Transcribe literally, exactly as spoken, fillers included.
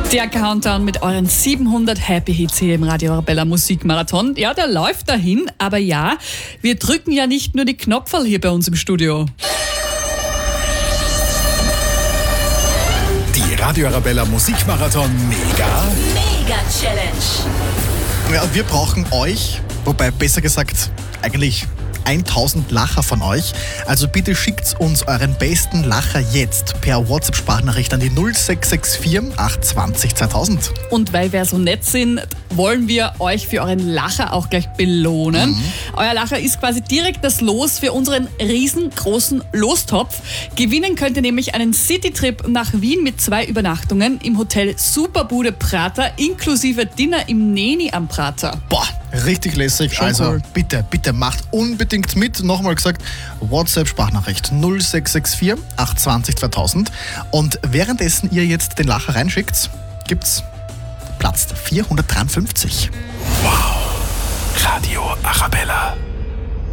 Der Countdown mit euren siebenhundert Happy Hits hier im Radio Arabella Musikmarathon. Ja, der läuft dahin, aber ja, wir drücken ja nicht nur die Knopferl hier bei uns im Studio. Die Radio Arabella Musikmarathon Mega Mega Challenge. Ja, wir brauchen euch, wobei besser gesagt eigentlich tausend Lacher von euch. Also bitte schickt uns euren besten Lacher jetzt per WhatsApp-Sprachnachricht an die null sechs sechs vier acht zwanzig zweitausend. Und weil wir so nett sind, wollen wir euch für euren Lacher auch gleich belohnen. Mhm. Euer Lacher ist quasi direkt das Los für unseren riesengroßen Lostopf. Gewinnen könnt ihr nämlich einen Citytrip nach Wien mit zwei Übernachtungen im Hotel Superbude Prater inklusive Dinner im Neni am Prater. Boah, richtig lässig. Schon also cool. bitte, bitte macht unbedingt mit. Nochmal gesagt, WhatsApp-Sprachnachricht null sechs sechs vier acht zwanzig zweitausend. Und währenddessen ihr jetzt den Lacher reinschickt, gibt's Platz vierhundertdreiundfünfzig. Wow. Radio Arabella.